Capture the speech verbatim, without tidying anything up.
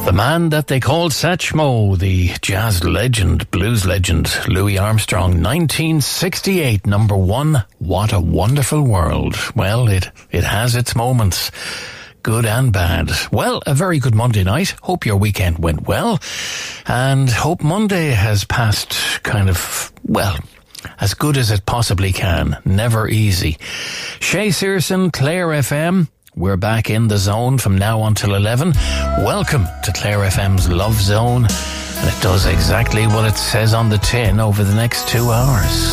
The man that they called Satchmo, the jazz legend, blues legend, Louis Armstrong, nineteen sixty-eight, number one. What a wonderful world. Well, it, it has its moments, good and bad. Well, a very good Monday night. Hope your weekend went well, and hope Monday has passed kind of, well, as good as it possibly can. Never easy. Shay Searson, Clare F M. We're back in the zone from now until eleven. Welcome to Clare F M's Love Zone. And it does exactly what it says on the tin over the next two hours.